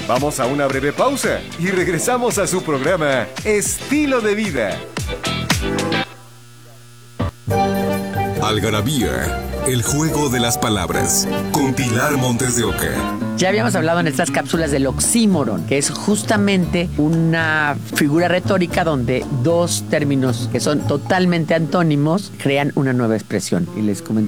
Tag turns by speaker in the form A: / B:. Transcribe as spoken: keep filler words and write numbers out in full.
A: Vamos a una breve pausa y regresamos a su programa Estilo de Vida.
B: Algarabía, el juego de las palabras, con Pilar Montes de Oca.
C: Ya habíamos hablado en estas cápsulas del oxímoron, que es justamente una figura retórica donde dos términos que son totalmente antónimos crean una nueva expresión. Y les comenté